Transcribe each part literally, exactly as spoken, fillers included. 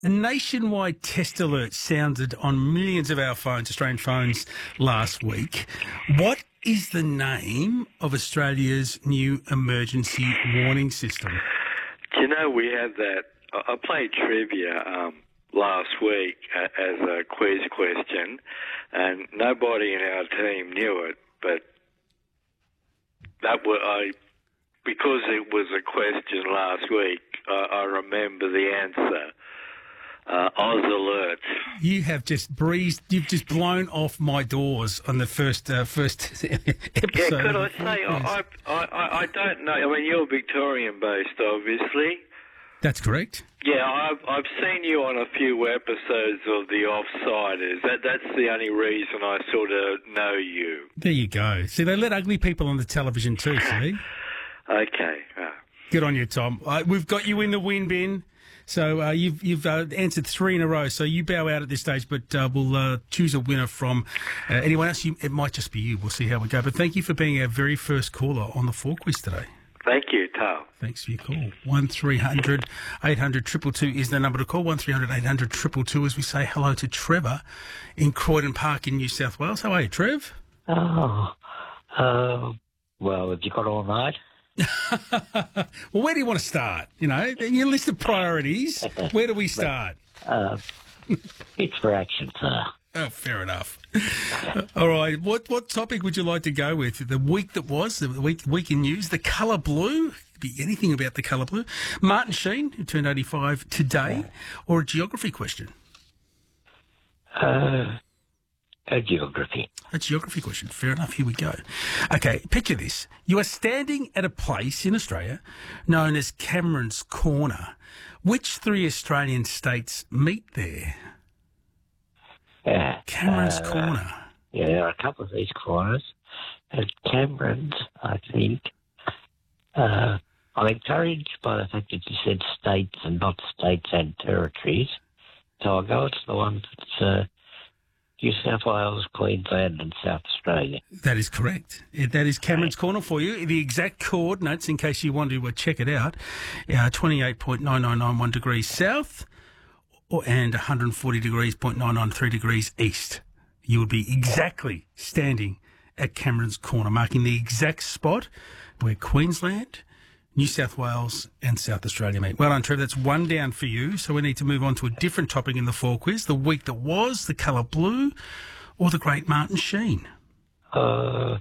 A nationwide test alert sounded on millions of our phones, Australian phones, last week. What is the name of Australia's new emergency warning system? Do you know, we had that, I I played trivia um, last week a- as a quiz question, and nobody in our team knew it, but that was, I, because it was a question last week, I, I remember the answer. Uh, Oz Alert. You have just breezed, you've just blown off my doors on the first uh, first episode. Yeah, could I of the say, quiz. I, I, I, I don't know, I mean, you're Victorian-based, obviously. That's correct. Yeah, I've I've seen you on a few episodes of The Offsiders. That that's the only reason I sort of know you. There you go. See, they let ugly people on the television too, see? Okay. Uh, Good on you, Tom. Uh, we've got you in the win bin. So uh, you've you've uh, answered three in a row. So you bow out at this stage, but uh, we'll uh, choose a winner from uh, anyone else. You, it might just be you. We'll see how we go. But thank you for being our very first caller on the Four Quiz today. thank you, Tal. Thanks for your call. one three hundred eight hundred two two two is the number to call. one three hundred eight hundred two two two as we say hello to Trevor in Croydon Park in New South Wales. How are you, Trev? Oh, uh, well, have you got all night? Well, where do you want to start? You know, your list of priorities. Where do we start? Uh, it's for action, sir. Oh, fair enough. All right. What what topic would you like to go with? The week that was, the week week in news, the colour blue. Could be anything about the colour blue. Martin Sheen, who turned eighty-five today, or a geography question? Uh, a geography. A geography question. Fair enough. Here we go. Okay, picture this. You are standing at a place in Australia known as Cameron's Corner. Which three Australian states meet there? Yeah. Cameron's uh, Corner. Yeah, there are a couple of these corners. At Cameron's, I think, uh, I'm encouraged by the fact that you said states and not states and territories. So I'll go to the one that's uh, New South Wales, Queensland and South Australia. That is correct. Yeah, that is Cameron's Corner for you. The exact coordinates, in case you want to uh, check it out, uh, twenty-eight point nine nine nine one degrees south or, and one hundred forty degrees, point nine nine three degrees east. You would be exactly standing at Cameron's Corner, marking the exact spot where Queensland, New South Wales and South Australia meet. Well done, Trevor. That's one down for you. So we need to move on to a different topic in the Four Quiz. The week that was, the colour blue, or the great Martin Sheen? Uh,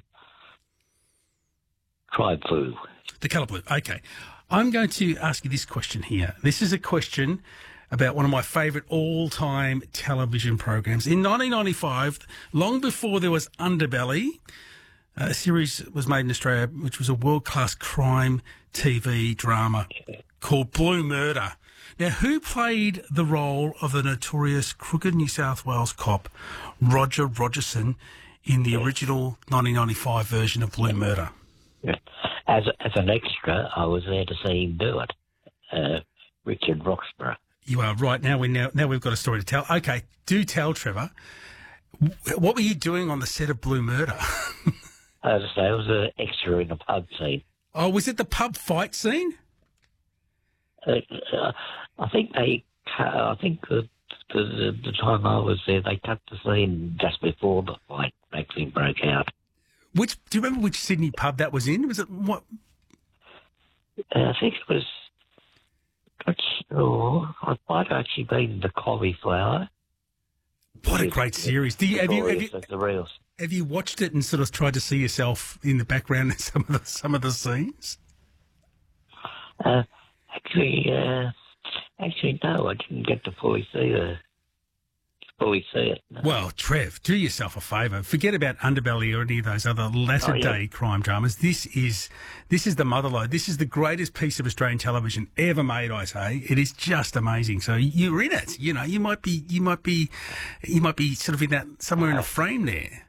try blue. The colour blue. Okay. I'm going to ask you this question here. This is a question about one of my favourite all-time television programs. In nineteen ninety-five, long before there was Underbelly, a series was made in Australia which was a world-class crime T V drama called Blue Murder. Now, who played the role of the notorious crooked New South Wales cop Roger Rogerson in the original nineteen ninety-five version of Blue Murder? Yeah. As as an extra, I was there to see him do it. Uh, Richard Roxburgh. You are right. Now we now, now we've got a story to tell. Okay, do tell, Trevor. What were you doing on the set of Blue Murder? As I say, I was an extra in a pub scene. Oh, was it the pub fight scene? Uh, uh, I think they. cu- I think the, the the time I was there, they cut the scene just before the fight actually broke out. Which do you remember which Sydney pub that was in? Was it what? Uh, I think it was. Not sure. It might have actually been the Cauliflower. What a great series! Do you, have you have you The real. have you watched it and sort of tried to see yourself in the background in some of the some of the scenes? Uh, actually, uh, actually, no, I didn't get to fully see the fully see it. No. Well, Trev, do yourself a favour. Forget about Underbelly or any of those other latter Oh, yeah. day crime dramas. This is this is the motherlode. This is the greatest piece of Australian television ever made. I say it is just amazing. So you're in it. You know, you might be, you might be, you might be sort of in that somewhere in a frame there.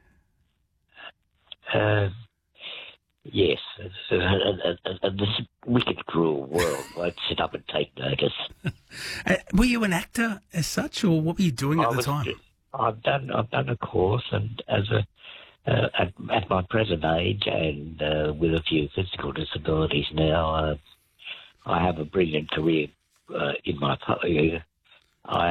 Uh, yes, it's, uh, uh, uh, uh, this wicked, cruel world won't sit up and take notice. Uh, were you an actor as such, or what were you doing at I the was- time? I've done I've done a course, and as a uh, at, at my present age, and uh, with a few physical disabilities now, uh, I have a brilliant career uh, in my pu- uh, I